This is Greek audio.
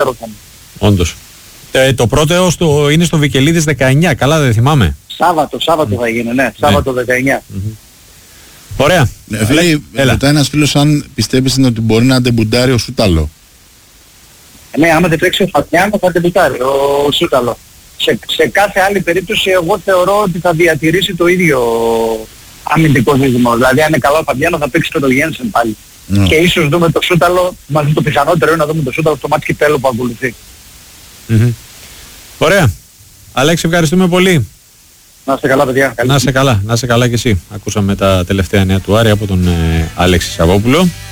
χαρόφωνοι. Όντως. Το πρώτο έως είναι στο Βικελίδης 19, καλά δεν θυμάμαι. Σάββατο θα γίνει, ναι. Σάββατο 19. Ωραία. Ρωτάει ένας φίλος αν πιστεύεις ότι μπορεί να ντεμπουντάρει ο Σούταλο. Ναι, άμα δεν τρέξει ο Φατιάνο θα ντεμπουντάρει ο Σούταλο. Σε κάθε άλλη περίπτωση εγώ θεωρώ ότι θα διατηρήσει το ίδιο αμυντικό δίδυμο. Δηλαδή αν είναι καλό ο Φατιάνο θα παίξει και το Γένσεν πάλι. Και ίσως δούμε το Σούταλο, μαζί το πιθανότερο είναι να δούμε το Σούταλο στο μάτς κυπέλλου που ακολουθεί. Ωραία. Αλέξη, ευχαριστούμε πολύ. Να είστε καλά, παιδιά. Να είστε καλά και εσύ. Ακούσαμε τα τελευταία νέα του Άρη από τον Αλέξη Σαββόπουλο.